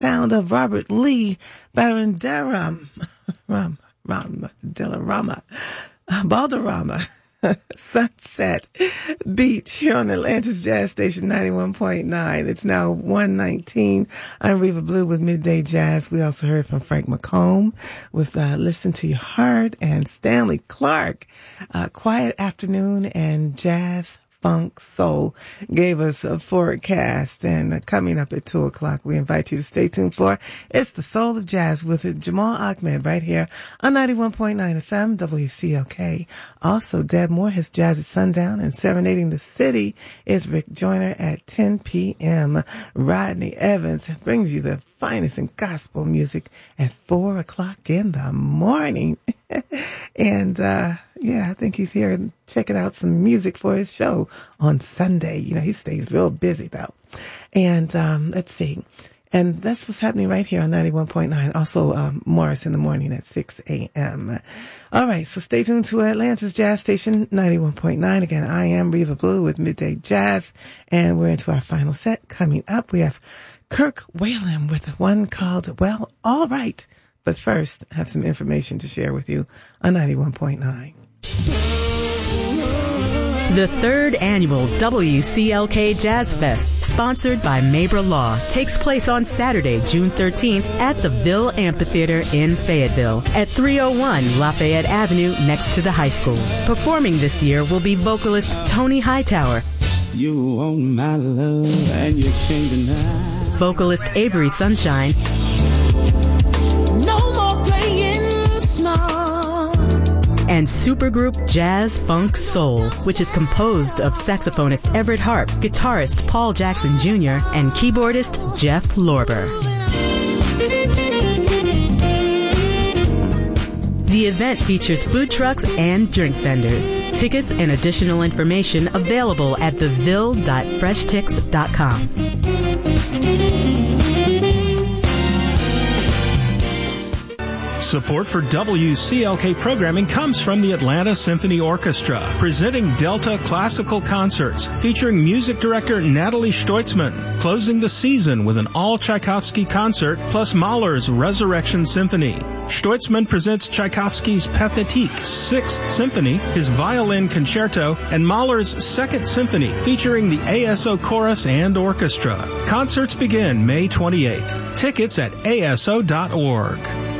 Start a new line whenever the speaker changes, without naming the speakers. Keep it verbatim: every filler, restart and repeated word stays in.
sound of Robert Lee Barandaram, Ram, Ram, Delarama, Balderrama, Sunset Beach here on Atlanta's Jazz Station ninety-one point nine. It's now one nineteen. I'm Reva Blue with Midday Jazz. We also heard from Frank McComb with uh, Listen to Your Heart, and Stanley Clark, uh, Quiet Afternoon, and Jazz Funk Soul gave us a forecast. And uh, coming up at two o'clock, we invite you to stay tuned for It's the Soul of Jazz with Jamal Ahmed right here on ninety-one point nine F M W C L K. Also, Deb Moore has Jazz at Sundown, and Serenading the City is Rick Joyner at ten p.m. Rodney Evans brings you the finest in gospel music at four o'clock in the morning. And, uh, yeah, I think he's here checking out some music for his show on Sunday. You know, he stays real busy though. And, um, let's see. And that's what's happening right here on ninety-one point nine. Also, um, Morris in the morning at six a.m. All right. So stay tuned to Atlanta's Jazz Station ninety-one point nine. Again, I am Reva Blue with Midday Jazz, and we're into our final set. Coming up, we have Kirk Whalum with one called Well, All Right. But first, I have some information to share with you on ninety-one point nine.
The third annual W C L K Jazz Fest, sponsored by Mabra Law, takes place on Saturday, June thirteenth at the Ville Amphitheater in Fayetteville at three oh one Lafayette Avenue next to the high school. Performing this year will be vocalist Tony Hightower,
you want my love and you can't deny,
vocalist Avery Sunshine, and supergroup Jazz Funk Soul, which is composed of saxophonist Everett Harp, guitarist Paul Jackson Junior, and keyboardist Jeff Lorber. The event features food trucks and drink vendors. Tickets and additional information available at the ville dot fresh tix dot com.
Support for W C L K programming comes from the Atlanta Symphony Orchestra, presenting Delta Classical Concerts, featuring music director Natalie Stoitzman, closing the season with an all-Tchaikovsky concert, plus Mahler's Resurrection Symphony. Stoitzman presents Tchaikovsky's Pathétique, Sixth Symphony, his Violin Concerto, and Mahler's Second Symphony, featuring the A S O Chorus and Orchestra. Concerts begin May twenty-eighth. Tickets at A S O dot org.